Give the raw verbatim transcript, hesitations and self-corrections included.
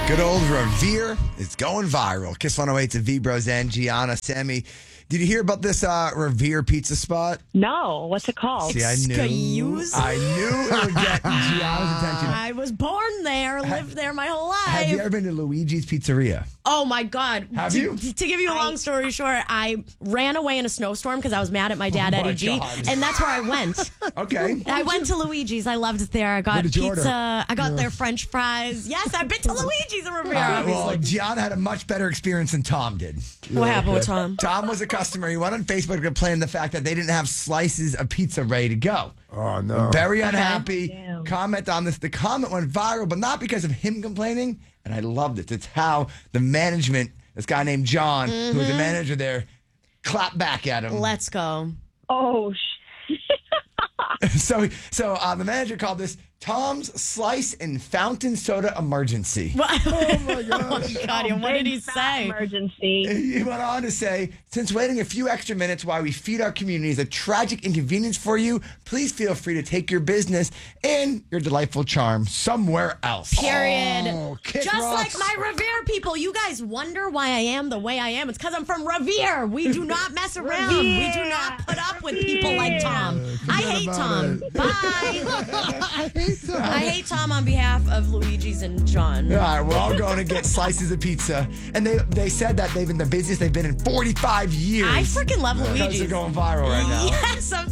Good old Revere is going viral. Kiss one oh eight to V-Bros and Gianna. Sammy, did you hear about this uh, Revere pizza spot? No, what's it called? See, I knew. Excuse? I knew it would get Gianna's attention. I was born there, lived there my whole life. Have you ever been to Luigi's Pizzeria? Oh my God. Have to, you? To give you a long story short, I ran away in a snowstorm because I was mad at my dad, Oh my Eddie G. God. And that's where I went. Okay. I went to Luigi's. I loved it there. I got What did you pizza. order? I got their French fries. Yes, I've been to Luigi's in Revere, Uh, well, obviously. Gianna had a much better experience than Tom did. What happened with Tom? Tom was a customer. He went on Facebook to complain the fact that they didn't have slices of pizza ready to go. Oh, no. Very unhappy. Damn. Comment on this. The comment went viral, but not because of him complaining. And I loved it. It's how the management, this guy named John, who was the manager there, clapped back at him. Let's go. Oh, sh- so so uh, the manager called this Tom's Slice and Fountain Soda Emergency. Oh my God. God, and what did he big fat say? Emergency. He went on to say, since waiting a few extra minutes while we feed our community is a tragic inconvenience for you, please feel free to take your business and your delightful charm somewhere else. Period. Oh, kick Just rocks. like my Revere people, you guys wonder why I am the way I am. It's because I'm from Revere. We do not mess around. We do not put up with people like Tom. I hate about Tom. it. Bye. I hate that. I hate Tom on behalf of Luigi's and John. All right, we're all going to get slices of pizza. And they they said that they've been the busiest they've been in forty-five years. I freaking love Because Luigi's. they're going viral right now. Yes, I'm